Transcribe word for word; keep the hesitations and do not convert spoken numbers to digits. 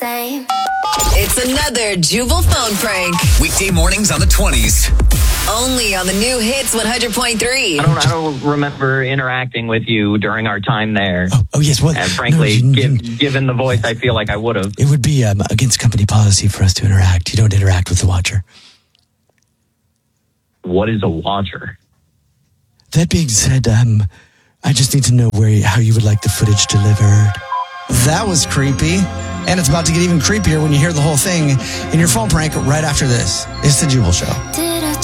same. It's another Jubal phone prank. Weekday mornings on the twenties. Only on the new Hits one hundred point three. I don't, I don't remember interacting with you during our time there. Oh, oh yes. Well, and frankly, no, you, give, you, given the voice, I feel like I would have. It would be um, against company policy for us to interact. You don't interact with the watcher. What is a watcher? That being said, um, I just need to know where you, how you would like the footage delivered. That was creepy. And it's about to get even creepier when you hear the whole thing in your phone prank right after this. It's the Jubal Show. Did I